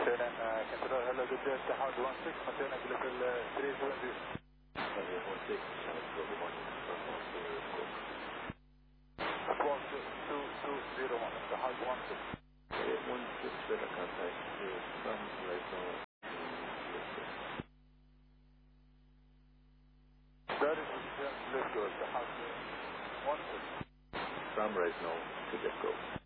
control, hello, good day, Tahad 16, maintain at level 370. 122201, Tahad 16. 16 contact some right now. That is let's go, Tahad 16. Some right now to just go.